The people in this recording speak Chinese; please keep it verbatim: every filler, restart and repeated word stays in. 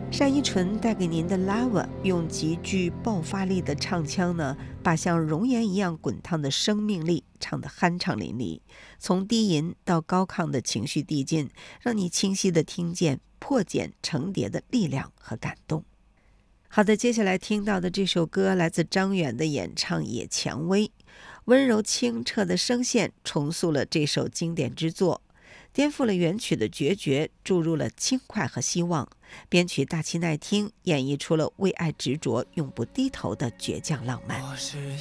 单依纯带给您的《Lava》用极具爆发力的唱腔呢，把像熔岩一样滚烫的生命力唱得酣畅淋漓，从低吟到高亢的情绪递进，让你清晰地听见破茧成蝶的力量和感动。好的，接下来听到的这首歌来自张远的演唱《野蔷薇》，温柔清澈的声线重塑了这首经典之作，颠覆了原曲的决绝，注入了轻快和希望。编曲大气耐听，演绎出了为爱执着永不低头的倔强浪漫。